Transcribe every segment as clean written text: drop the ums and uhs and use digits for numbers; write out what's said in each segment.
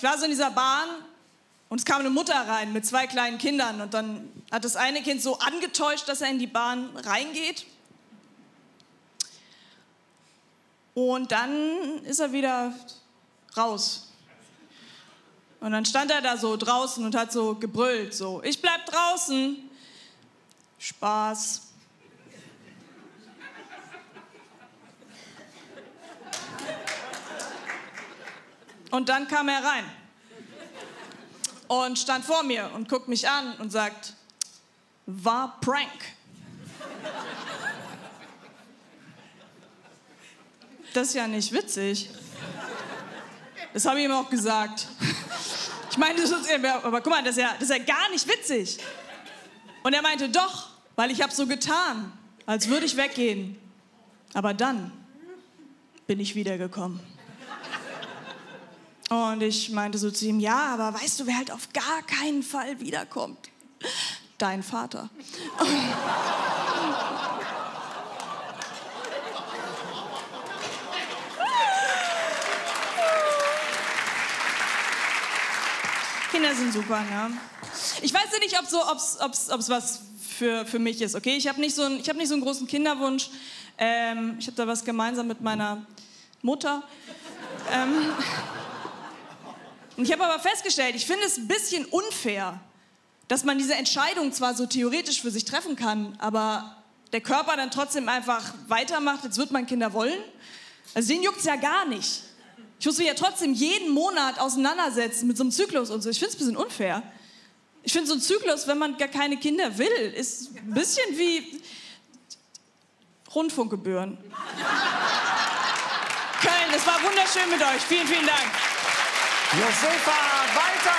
war so in dieser Bahn und es kam eine Mutter rein mit 2 kleinen Kindern. Und dann hat das eine Kind so angetäuscht, dass er in die Bahn reingeht. Und dann ist er wieder raus. Und dann stand er da so draußen und hat so gebrüllt, so, ich bleib draußen. Spaß. Und dann kam er rein und stand vor mir und guckt mich an und sagt, war Prank. Das ist ja nicht witzig. Das habe ich ihm auch gesagt. Ich meinte, aber guck mal, das ist ja gar nicht witzig. Und er meinte, doch, weil ich habe so getan, als würde ich weggehen. Aber dann bin ich wiedergekommen. Und ich meinte so zu ihm, ja, aber weißt du, wer halt auf gar keinen Fall wiederkommt? Dein Vater. Kinder sind super, ne? Ich weiß ja nicht, ob's was für mich ist, okay? Ich habe nicht so einen großen Kinderwunsch. Ich habe da was gemeinsam mit meiner Mutter. Ich habe aber festgestellt, ich finde es ein bisschen unfair, dass man diese Entscheidung zwar so theoretisch für sich treffen kann, aber der Körper dann trotzdem einfach weitermacht, jetzt wird man Kinder wollen. Also den juckt's ja gar nicht. Ich muss mich ja trotzdem jeden Monat auseinandersetzen mit so einem Zyklus und so. Ich finde es ein bisschen unfair. Ich finde so ein Zyklus, wenn man gar keine Kinder will, ist ein bisschen wie Rundfunkgebühren. Köln, es war wunderschön mit euch. Vielen, vielen Dank. Josefa, weiter!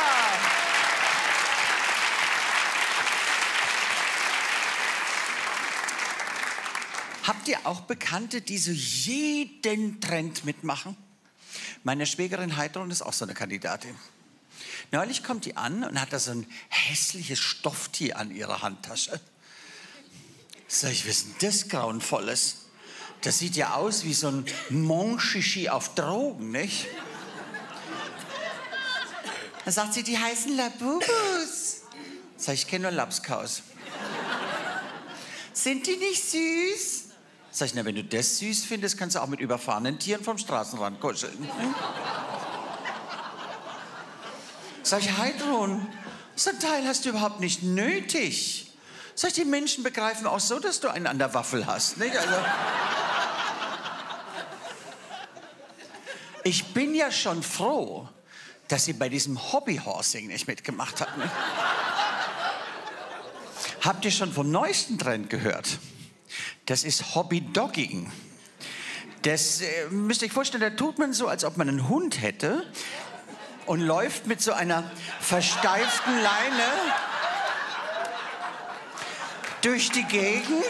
Habt ihr auch Bekannte, die so jeden Trend mitmachen? Meine Schwägerin Heidrun ist auch so eine Kandidatin. Neulich kommt die an und hat da so ein hässliches Stofftier an ihrer Handtasche. Sag ich, was ist denn das Grauenvolles? Das sieht ja aus wie so ein Monchichi auf Drogen, nicht? Dann sagt sie, die heißen Labubus. Sag ich, kenne nur Lapskaus. Sind die nicht süß? Sag ich, na, wenn du das süß findest, kannst du auch mit überfahrenen Tieren vom Straßenrand kuscheln. Sag ich, Heidrun, so ein Teil hast du überhaupt nicht nötig. Sag ich, die Menschen begreifen auch so, dass du einen an der Waffel hast, nicht? Also, ich bin ja schon froh, dass sie bei diesem Hobbyhorsing nicht mitgemacht hat. Ne? Habt ihr schon vom neuesten Trend gehört? Das ist Hobbydogging. Das müsst ihr euch vorstellen, da tut man so, als ob man einen Hund hätte und läuft mit so einer versteiften Leine durch die Gegend.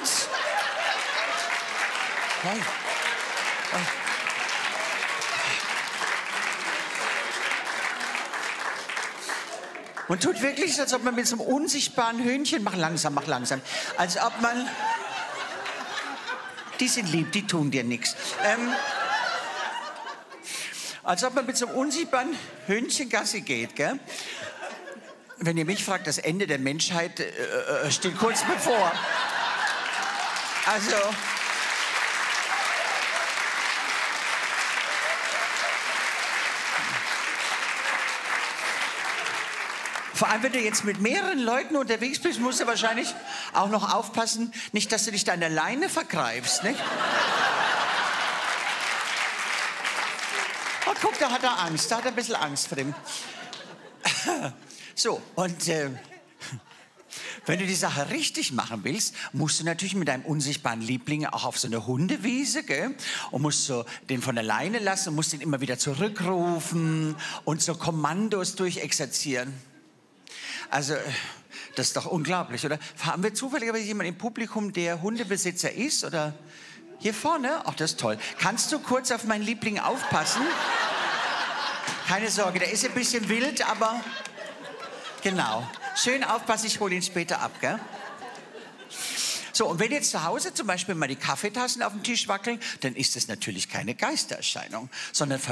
Und tut wirklich, als ob man mit so einem unsichtbaren Hühnchen, mach langsam, als ob man, die sind lieb, die tun dir nichts. Als ob man mit so einem unsichtbaren Hühnchen Gassi geht, gell? Wenn ihr mich fragt, das Ende der Menschheit steht kurz bevor. Also, vor allem, wenn du jetzt mit mehreren Leuten unterwegs bist, musst du wahrscheinlich auch noch aufpassen, nicht, dass du dich da an der Leine vergreifst, nicht? Oh, guck, da hat er Angst, da hat er ein bisschen Angst vor dem. So, und wenn du die Sache richtig machen willst, musst du natürlich mit deinem unsichtbaren Liebling auch auf so eine Hundewiese, gell? Und musst so den von der Leine lassen und musst ihn immer wieder zurückrufen und so Kommandos durchexerzieren. Also, das ist doch unglaublich, oder? Haben wir zufälligerweise jemanden im Publikum, der Hundebesitzer ist? Oder hier vorne? Ach, das ist toll. Kannst du kurz auf meinen Liebling aufpassen? Keine Sorge, der ist ein bisschen wild, aber genau. Schön aufpassen, ich hole ihn später ab, gell? So, und wenn jetzt zu Hause zum Beispiel mal die Kaffeetassen auf dem Tisch wackeln, dann ist das natürlich keine Geistererscheinung, sondern